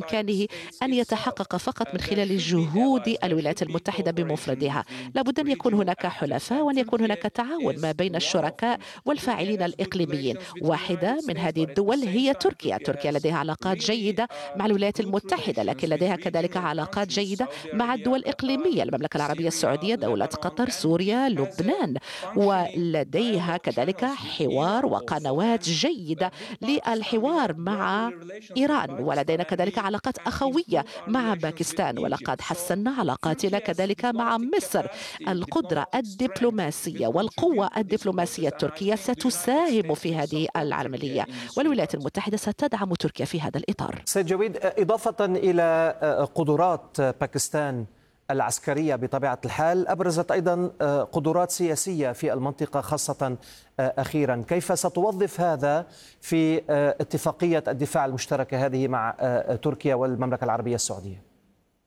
بإمكانه أن يتحقق فقط من خلال جهود الولايات المتحدة بمفردها. لابد أن يكون هناك حلفاء وأن يكون هناك تعاون ما بين الشركاء والفاعلين الإقليميين. واحدة من هذه الدول هي تركيا. تركيا لديها علاقات جيدة مع الولايات المتحدة، لكن لديها كذلك علاقات جيدة مع الدول الإقليمية، المملكة العربية السعودية، دولة قطر، سوريا، لبنان، ولديها كذلك حوار وقنوات جيدة للحوار مع إيران، ولدينا كذلك علاقات أخوية مع باكستان، ولقد حسنا علاقاتنا كذلك مع مصر. القدرة الدبلوماسية والقوة الدبلوماسية التركية ستساهم في هذه العملية، والولايات المتحدة ستدعم تركيا في هذا الإطار. سيد جويد، إضافة إلى قدرات باكستان العسكرية بطبيعة الحال، أبرزت أيضا قدرات سياسية في المنطقة خاصة أخيرا. كيف ستوظف هذا في اتفاقية الدفاع المشتركة هذه مع تركيا والمملكة العربية السعودية؟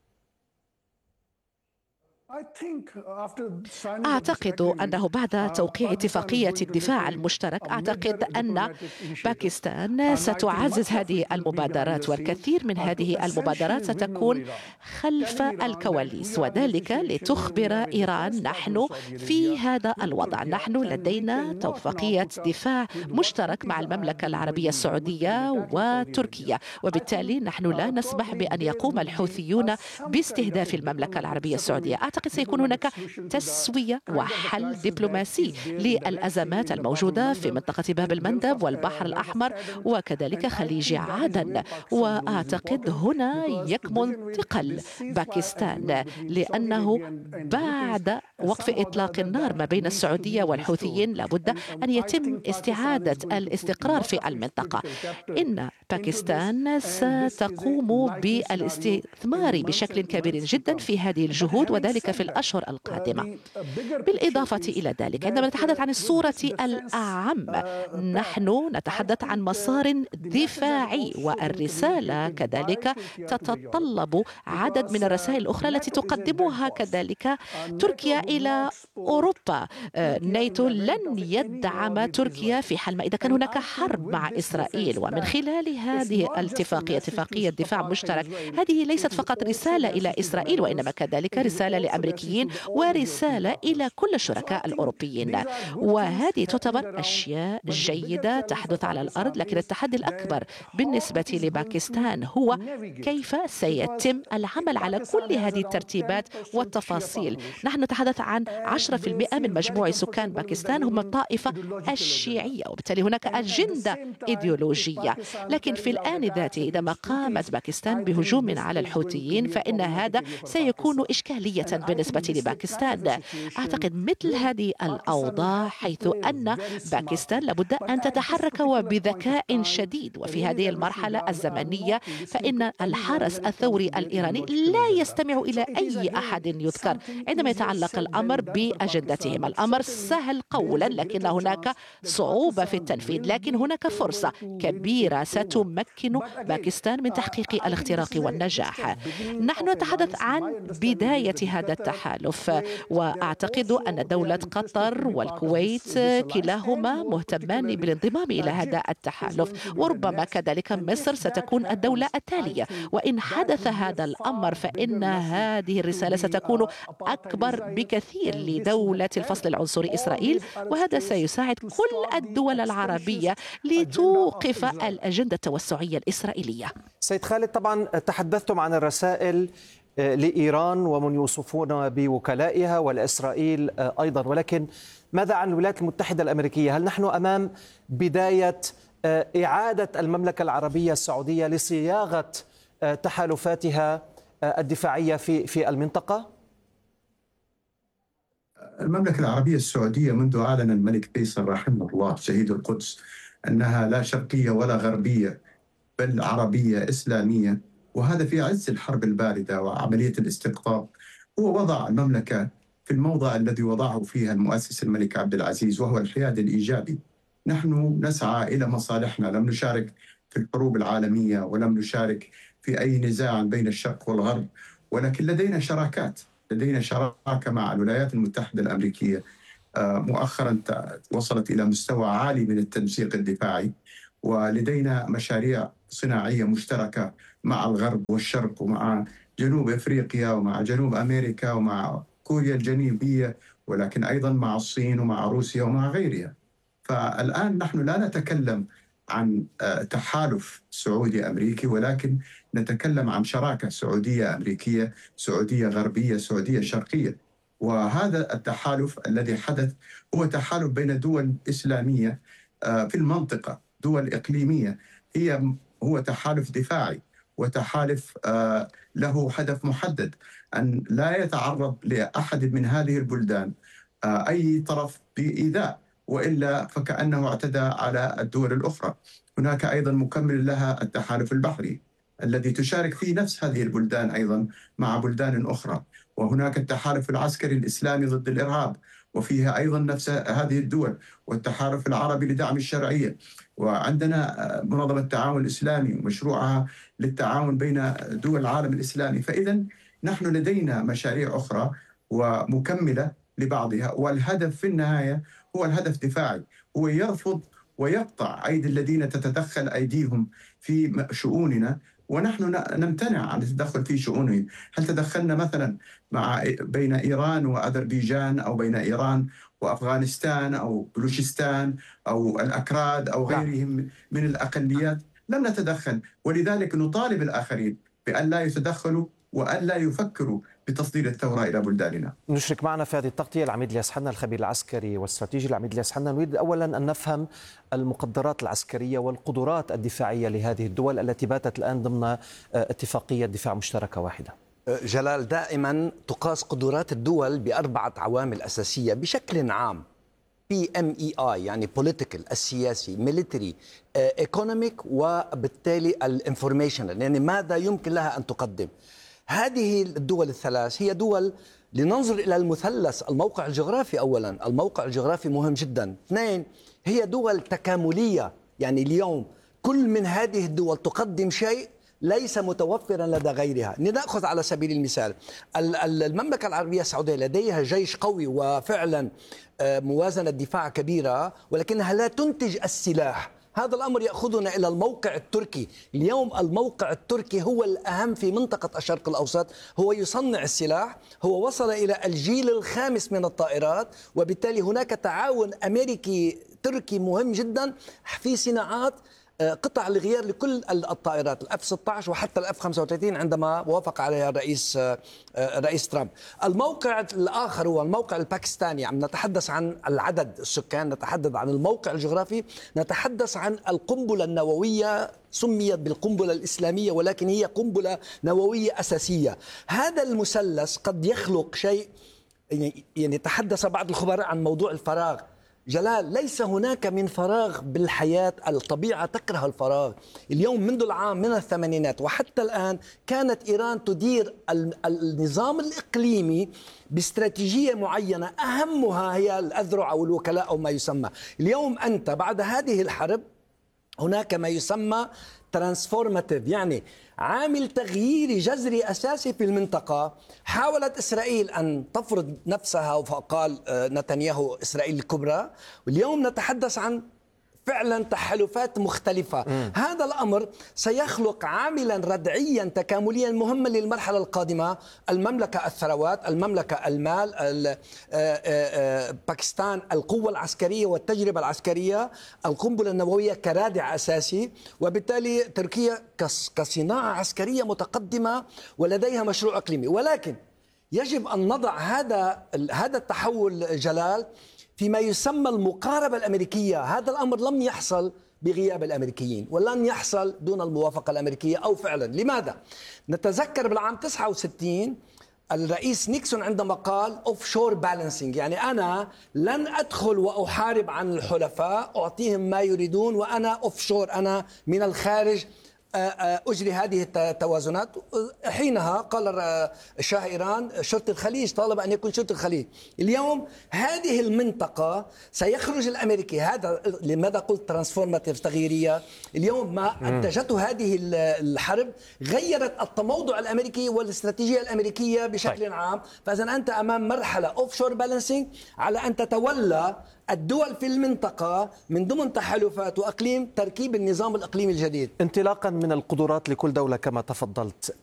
أعتقد أنه بعد توقيع اتفاقية الدفاع المشترك، أعتقد أن باكستان ستعزز هذه المبادرات، والكثير من هذه المبادرات ستكون خلف الكواليس، وذلك لتخبر إيران نحن في هذا الوضع. نحن لدينا اتفاقية دفاع مشترك مع المملكة العربية السعودية وتركيا، وبالتالي نحن لا نسمح بأن يقوم الحوثيون باستهداف المملكة العربية السعودية. أعتقد سيكون هناك تسوية وحل دبلوماسي للأزمات الموجودة في منطقة باب المندب والبحر الأحمر وكذلك خليج عدن. وأعتقد هنا يكمن ثقل باكستان، لأنه بعد وقف إطلاق النار ما بين السعودية والحوثيين لابد أن يتم استعادة الاستقرار في المنطقة. إن باكستان ستقوم بالاستثمار بشكل كبير جدا في هذه الجهود، وذلك في الأشهر القادمة. بالإضافة إلى ذلك، عندما نتحدث عن الصورة الأعم، نحن نتحدث عن مسار دفاعي، والرسالة كذلك تتطلب عدد من الرسائل الأخرى التي تقدمها كذلك تركيا إلى أوروبا. ناتو لن يدعم تركيا في حال ما إذا كان هناك حرب مع إسرائيل، ومن خلال هذه الاتفاقية، اتفاقية دفاع مشترك، هذه ليست فقط رسالة إلى إسرائيل، وإنما كذلك رسالة للأمريكيين ورسالة إلى كل الشركاء الأوروبيين. وهذه تعتبر أشياء جيدة تحدث على الأرض، لكن التحدي الأكبر بالنسبة لباكستان هو كيف سيتم العمل على كل هذه الترتيبات والتفاصيل. نحن نتحدث عن 10% من مجموع سكان باكستان هم الطائفة الشيعية، وبالتالي هناك أجندة إيديولوجية. لكن في الآن ذاته عندما قامت باكستان بهجوم على الحوثيين، فإن هذا سيكون إشكالية بالنسبة لباكستان. أعتقد مثل هذه الأوضاع، حيث أن باكستان لابد أن تتحرك وبذكاء شديد، وفي هذه المرحلة الزمنية فإن الحرس الثوري الإيراني لا يستمع إلى أي أحد يذكر عندما يتعلق الأمر بأجندتهم. الأمر سهل قولا، لكن هناك صعوبة في التنفيذ، لكن هناك فرصة كبيرة ستمكن باكستان من تحقيق الاختراق والنجاح. نحن نتحدث عن بداية هذا التحالف، وأعتقد أن دولة قطر والكويت كلاهما مهتمان بالانضمام إلى هذا التحالف، وربما كذلك مصر ستكون الدولة التالية. وإن حدث هذا الأمر فإن هذه الرسالة ستكون أكبر بكثير لدولة الفصل العنصري إسرائيل، وهذا سيساعد كل الدول العربية لتوقف الأجندة التوسعية الإسرائيلية. سيد خالد، طبعا تحدثتم عن الرسائل لإيران ومن يوصفون بوكلائها والإسرائيل أيضا، ولكن ماذا عن الولايات المتحدة الأمريكية؟ هل نحن أمام بداية إعادة المملكة العربية السعودية لصياغة تحالفاتها الدفاعية في المنطقة؟ المملكة العربية السعودية منذ أعلن الملك فيصل رحمه الله شهيد القدس أنها لا شرقية ولا غربية بل عربية إسلامية، وهذا في عز الحرب الباردة وعملية الاستقطاب، هو وضع المملكة في الموضع الذي وضعه فيها المؤسس الملك عبد العزيز، وهو الحياد الإيجابي. نحن نسعى إلى مصالحنا، لم نشارك في الحروب العالمية ولم نشارك في أي نزاع بين الشرق والغرب، ولكن لدينا شراكات، لدينا شراكة مع الولايات المتحدة الأمريكية مؤخرا وصلت إلى مستوى عالي من التنسيق الدفاعي، ولدينا مشاريع صناعية مشتركة مع الغرب والشرق ومع جنوب أفريقيا ومع جنوب أمريكا ومع كوريا الجنوبية، ولكن أيضا مع الصين ومع روسيا ومع غيرها. فالآن نحن لا نتكلم عن تحالف سعودي أمريكي، ولكن نتكلم عن شراكة سعودية أمريكية، سعودية غربية، سعودية شرقية. وهذا التحالف الذي حدث هو تحالف بين دول إسلامية في المنطقة، دول إقليمية، هو تحالف دفاعي وتحالف له هدف محدد، أن لا يتعرض لأحد من هذه البلدان أي طرف بإيذاء، وإلا فكأنه اعتدى على الدول الأخرى. هناك أيضا مكمل لها التحالف البحري الذي تشارك فيه نفس هذه البلدان أيضا مع بلدان أخرى، وهناك التحالف العسكري الإسلامي ضد الإرهاب وفيها أيضا نفس هذه الدول، والتحالف العربي لدعم الشرعية، وعندنا منظمة التعاون الإسلامي ومشروعها للتعاون بين دول العالم الإسلامي. فإذا نحن لدينا مشاريع أخرى ومكملة لبعضها، والهدف في النهاية هو الهدف دفاعي، هو يرفض ويقطع أيدي الذين تتدخل أيديهم في شؤوننا، ونحن نمتنع عن التدخل في شؤونهم. هل تدخلنا مثلا بين إيران وأذربيجان، أو بين إيران وأفغانستان، أو بلوشستان، أو الأكراد، أو غيرهم من الأقليات؟ لم نتدخل، ولذلك نطالب الآخرين بأن لا يتدخلوا وأن لا يفكروا بتصدير الثورة إلى بلداننا. نشرك معنا في هذه التغطية العميد إلياس حنا، الخبير العسكري والاستراتيجي. العميد إلياس حنا، نريد أولا أن نفهم المقدرات العسكرية والقدرات الدفاعية لهذه الدول التي باتت الآن ضمن اتفاقية دفاع مشتركة واحدة. جلال، دائما تقاس قدرات الدول بأربعة عوامل أساسية بشكل عام: PMEI يعني political، السياسي، military، economic، وبالتالي الانفورميشنال، يعني ماذا يمكن لها أن تقدم. هذه الدول الثلاث هي دول، لننظر إلى المثلث، الموقع الجغرافي أولا، الموقع الجغرافي مهم جدا. اثنين، هي دول تكاملية، يعني اليوم كل من هذه الدول تقدم شيء ليس متوفرا لدى غيرها. لنأخذ على سبيل المثال المملكة العربية السعودية، لديها جيش قوي وفعلا موازنة دفاع كبيرة، ولكنها لا تنتج السلاح. هذا الأمر يأخذنا إلى الموقع التركي. اليوم الموقع التركي هو الأهم في منطقة الشرق الأوسط، هو يصنع السلاح، هو وصل إلى الجيل الخامس من الطائرات، وبالتالي هناك تعاون أمريكي تركي مهم جدا في صناعات قطع الغيار لكل الطائرات، الF-16 وحتى الF-35 عندما وافق عليها رئيس ترامب. الموقع الآخر هو الموقع الباكستاني، عم نتحدث عن العدد السكان، نتحدث عن الموقع الجغرافي، نتحدث عن القنبلة النووية، سميت بالقنبلة الإسلامية ولكن هي قنبلة نووية أساسية. هذا المثلث قد يخلق شيء، يعني تحدث بعض الخبراء عن موضوع الفراغ. جلال، ليس هناك من فراغ بالحياة، الطبيعة تكره الفراغ. اليوم منذ العام من الثمانينات وحتى الآن كانت إيران تدير النظام الإقليمي باستراتيجية معينة، أهمها هي الأذرع أو الوكلاء أو ما يسمى. اليوم أنت بعد هذه الحرب هناك ما يسمى ترانسفورماتيف، يعني عامل تغييري جذري أساسي في المنطقة. حاولت إسرائيل أن تفرض نفسها، وقال نتنياهو إسرائيل الكبرى، واليوم نتحدث عن فعلا تحالفات مختلفة. هذا الأمر سيخلق عاملا ردعيا تكامليا مهما للمرحلة القادمة. المملكة الثروات، المملكة المال، باكستان القوة العسكرية والتجربة العسكرية، القنبلة النووية كرادع أساسي، وبالتالي تركيا كصناعة عسكرية متقدمة ولديها مشروع إقليمي. ولكن يجب أن نضع هذا التحول جلال فيما يسمى المقاربة الأمريكية. هذا الأمر لم يحصل بغياب الأمريكيين ولن يحصل دون الموافقة الأمريكية، أو فعلا. لماذا؟ نتذكر بالعام 69 الرئيس نيكسون عندما قال اوف-شور بالانسينج، يعني أنا لن أدخل وأحارب عن الحلفاء، أعطيهم ما يريدون، وأنا اوف-شور، أنا من الخارج أجري هذه التوازنات. حينها قال شاه إيران شرط الخليج، طالب أن يكون شرط الخليج. اليوم هذه المنطقة سيخرج الأمريكي، هذا لماذا قلت ترانسفورماتيف، تغييرية. اليوم ما أنتجته هذه الحرب غيرت التموضع الأمريكي والاستراتيجية الأمريكية بشكل عام. فإذا أنت أمام مرحلة اوف شور بالانسينج، على أن تتولى الدول في المنطقة من ضمن تحالفات وأقليم تركيب النظام الإقليمي الجديد. انطلاقا من القدرات لكل دولة كما تفضلت،